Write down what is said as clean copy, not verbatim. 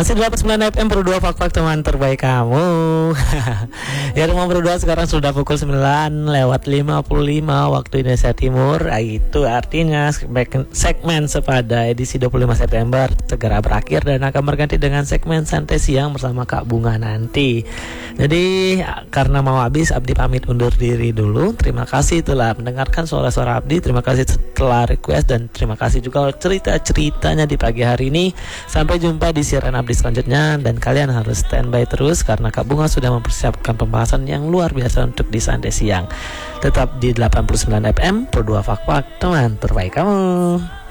Masih 89 FM Pro 2 Fak-Fak teman terbaik kamu. Ya rumah Pro 2 sekarang sudah pukul 9 lewat 55 waktu Indonesia Timur. Itu artinya segmen sepada edisi 25 September segera berakhir dan akan berganti dengan segmen santai siang bersama Kak Bunga nanti. Jadi karena mau habis, Abdi pamit undur diri dulu. Terima kasih telah mendengarkan suara-suara Abdi. Terima kasih setelah request dan terima kasih juga cerita-ceritanya di pagi hari ini. Sampai jumpa di siaran Abdi selanjutnya dan kalian harus standby terus karena Kak Bunga sudah mempersiapkan pembahasan yang luar biasa untuk di Santai Siang. Tetap di 89 FM Pro 2 Fak-Fak teman terbaik kamu.